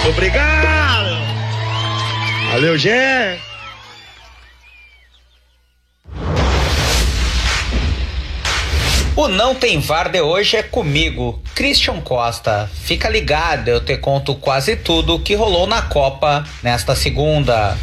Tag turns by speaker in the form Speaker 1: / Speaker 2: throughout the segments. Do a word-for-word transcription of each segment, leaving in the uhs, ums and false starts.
Speaker 1: Obrigado! Valeu, Gé!
Speaker 2: O Não Tem V A R de hoje é comigo, Christian Costa. Fica ligado, eu te conto quase tudo o que rolou na Copa nesta segunda.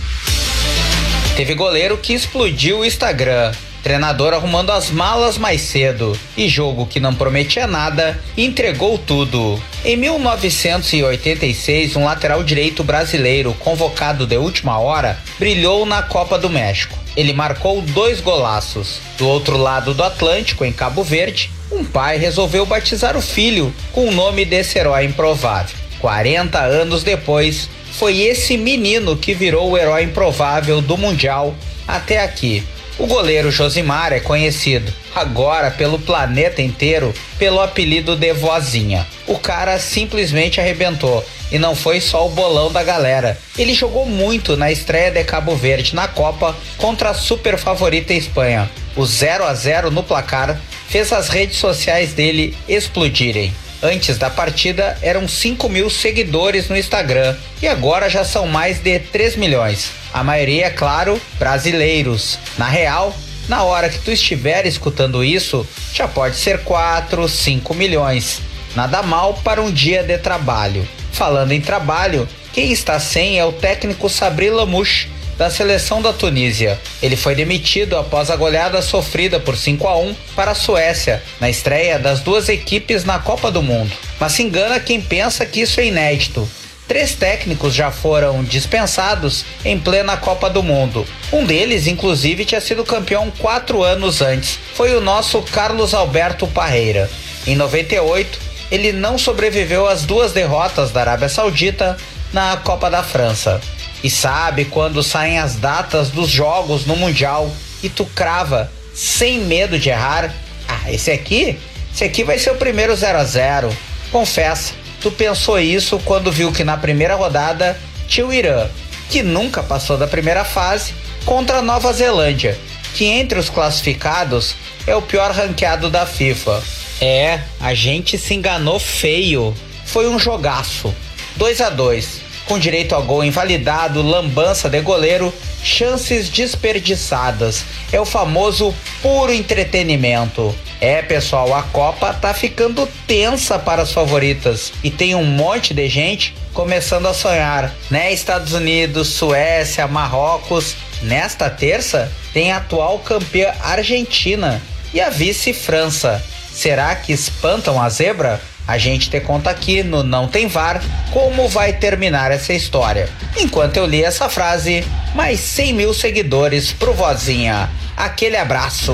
Speaker 2: Teve goleiro que explodiu o Instagram, treinador arrumando as malas mais cedo e jogo que não prometia nada entregou tudo. Em mil novecentos e oitenta e seis, um lateral direito brasileiro convocado de última hora brilhou na Copa do México. Ele marcou dois golaços. Do outro lado do Atlântico, em Cabo Verde, um pai resolveu batizar o filho com o nome desse herói improvável. quarenta anos depois, foi esse menino que virou o herói improvável do Mundial até aqui. O goleiro Josimar é conhecido, agora pelo planeta inteiro, pelo apelido de Vozinha. O cara simplesmente arrebentou, e não foi só o bolão da galera. Ele jogou muito na estreia de Cabo Verde na Copa contra a super favorita Espanha. O zero a zero no placar fez as redes sociais dele explodirem. Antes da partida eram cinco mil seguidores no Instagram e agora já são mais de três milhões. A maioria, é claro, brasileiros. Na real, na hora que tu estiver escutando isso, já pode ser quatro, cinco milhões. Nada mal para um dia de trabalho. Falando em trabalho, quem está sem é o técnico Sabri Lamouche, da seleção da Tunísia. Ele foi demitido após a goleada sofrida por cinco a um para a Suécia, na estreia das duas equipes na Copa do Mundo. Mas se engana quem pensa que isso é inédito. Três técnicos já foram dispensados em plena Copa do Mundo. Um deles, inclusive, tinha sido campeão quatro anos antes. Foi o nosso Carlos Alberto Parreira. Em noventa e oito, ele não sobreviveu às duas derrotas da Arábia Saudita na Copa da França. E sabe quando saem as datas dos jogos no Mundial e tu crava sem medo de errar? Ah, esse aqui? Esse aqui vai ser o primeiro zero a zero. Confessa, tu pensou isso quando viu que na primeira rodada tinha o Irã, que nunca passou da primeira fase, contra a Nova Zelândia, que entre os classificados é o pior ranqueado da FIFA. É, a gente se enganou feio. Foi um jogaço. dois a dois. Com direito a gol invalidado, lambança de goleiro, chances desperdiçadas. É o famoso puro entretenimento. É, pessoal, a Copa tá ficando tensa para as favoritas e tem um monte de gente começando a sonhar, né? Estados Unidos, Suécia, Marrocos. Nesta terça tem a atual campeã Argentina e a vice França. Será que espantam a zebra? A gente te conta aqui no Não Tem V A R como vai terminar essa história. Enquanto eu li essa frase, mais cem mil seguidores pro Vozinha. Aquele abraço.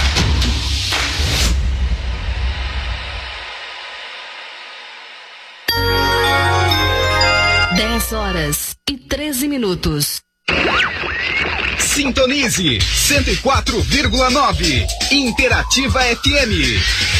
Speaker 3: dez horas e treze minutos.
Speaker 4: Sintonize cento e quatro vírgula nove Interativa F M.